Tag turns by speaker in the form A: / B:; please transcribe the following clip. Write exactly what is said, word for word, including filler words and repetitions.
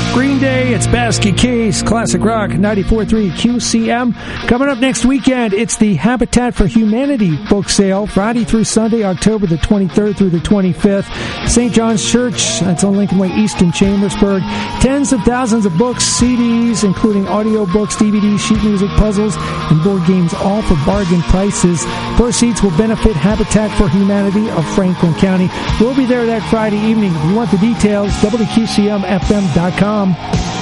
A: Green Day, it's Basket Case, Classic Rock, ninety-four point three Q C M. Coming up next weekend, it's the Habitat for Humanity book sale, Friday through Sunday, October the twenty-third through the twenty-fifth. Saint John's Church, that's on Lincoln Way East in Chambersburg. Tens of thousands of books, C Ds, including audio books, D V Ds, sheet music, puzzles, and board games, all for bargain prices. Proceeds will benefit Habitat for Humanity of Franklin County. We'll be there that Friday evening. If you want the details, W Q C M F M dot com.